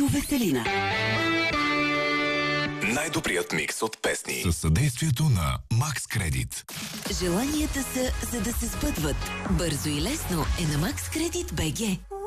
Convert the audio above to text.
Веселина. Най-добрият микс от песни. Със съдействието на Макс Кредит. Желанията са, за да се сбъдват. Бързо и лесно е на Макс Кредит БГ.